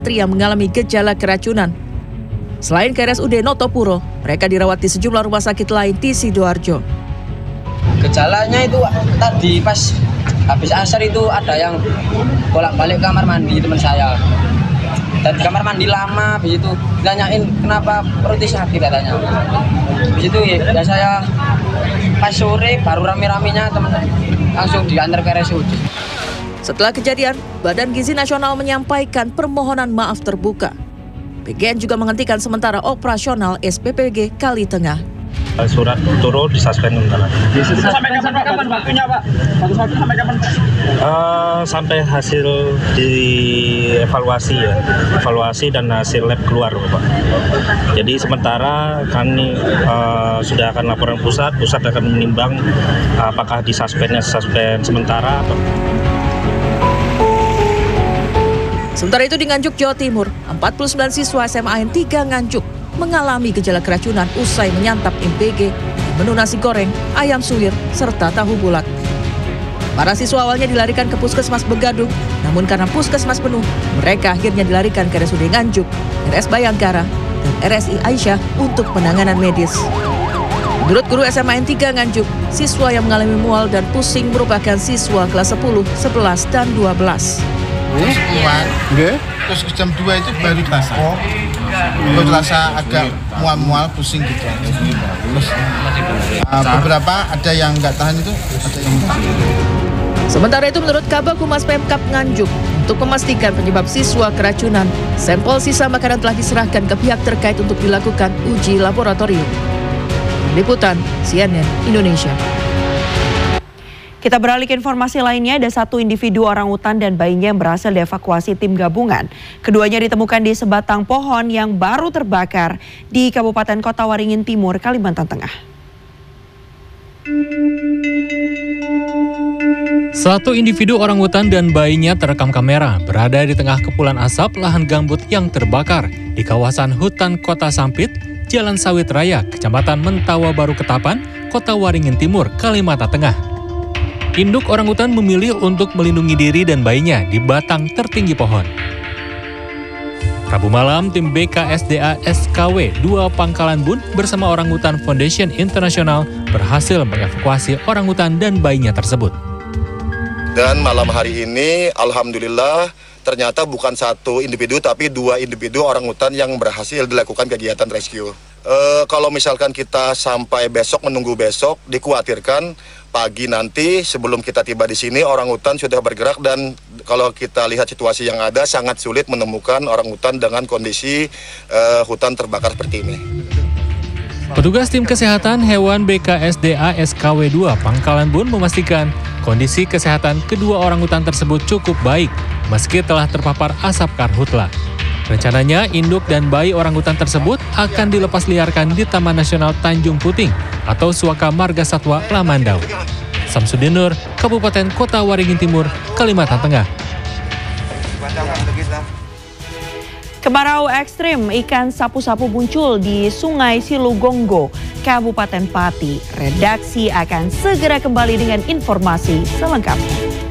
yang mengalami gejala keracunan. Selain ke RSUD Notopuro, mereka dirawat di sejumlah rumah sakit lain di Sidoarjo. Gejalanya itu tadi pas habis asar itu ada yang bolak-balik kamar mandi teman saya. Dan di kamar mandi lama, habis itu ditanyain kenapa perutnya sakit katanya. Habis itu ya saya pas sore baru rame-ramenya teman langsung diantar ke RSUD. Setelah kejadian, Badan Gizi Nasional menyampaikan permohonan maaf terbuka. PGN juga menghentikan sementara operasional SPPG Kali Tengah. Surat turun disuspend sementara. Sampai kapan waktunya, Pak? Bagus waktu sampai kapan? Sampai hasil dievaluasi ya, evaluasi dan hasil lab keluar, Pak. Jadi sementara kami sudah akan laporan pusat akan menimbang apakah suspend sementara atau. Sementara itu di Nganjuk, Jawa Timur, 49 siswa SMA N3 Nganjuk mengalami gejala keracunan usai menyantap MPG, menu nasi goreng, ayam suwir, serta tahu bulat. Para siswa awalnya dilarikan ke Puskesmas Begadung, namun karena puskesmas penuh, mereka akhirnya dilarikan ke RSUD Nganjuk, RS Bayangkara, dan RSI Aisyah untuk penanganan medis. Menurut guru SMA N3 Nganjuk, siswa yang mengalami mual dan pusing merupakan siswa kelas 10, 11, dan 12. Terus keluar, terus jam 2 itu baru terasa. Baru terasa agak mual-mual, pusing gitu. Terus beberapa ada yang nggak tahan itu, ada yang tahan. Sementara itu menurut Kabag Humas Pemkab Nganjuk, untuk memastikan penyebab siswa keracunan, sampel sisa makanan telah diserahkan ke pihak terkait untuk dilakukan uji laboratorium. Liputan CNN Indonesia. Kita beralih ke informasi lainnya, ada satu individu orangutan dan bayinya yang berhasil dievakuasi tim gabungan. Keduanya ditemukan di sebatang pohon yang baru terbakar di Kabupaten Kota Waringin Timur, Kalimantan Tengah. Satu individu orangutan dan bayinya terekam kamera berada di tengah kepulan asap lahan gambut yang terbakar di kawasan hutan Kota Sampit, Jalan Sawit Raya, Kecamatan Mentawa Baru Ketapan, Kota Waringin Timur, Kalimantan Tengah. Induk orangutan memilih untuk melindungi diri dan bayinya di batang tertinggi pohon. Rabu malam, tim BKSDA SKW 2 Pangkalan Bun bersama Orangutan Foundation International berhasil mengevakuasi orangutan dan bayinya tersebut. Dan malam hari ini, alhamdulillah, ternyata bukan satu individu, tapi 2 individu orangutan yang berhasil dilakukan kegiatan rescue. Kalau misalkan kita sampai besok, menunggu besok, dikhawatirkan pagi nanti sebelum kita tiba di sini orangutan sudah bergerak, dan kalau kita lihat situasi yang ada sangat sulit menemukan orangutan dengan kondisi hutan terbakar seperti ini. Petugas tim kesehatan hewan BKSDA SKW 2 Pangkalan Bun memastikan kondisi kesehatan kedua orangutan tersebut cukup baik meski telah terpapar asap karhutla. Rencananya, induk dan bayi orangutan tersebut akan dilepas liarkan di Taman Nasional Tanjung Puting atau Suaka Marga Satwa Lamandau. Samsudin Nur, Kabupaten Kota Waringin Timur, Kalimantan Tengah. Kemarau ekstrim, ikan sapu-sapu muncul di Sungai Silugonggo, Kabupaten Pati. Redaksi akan segera kembali dengan informasi selengkapnya.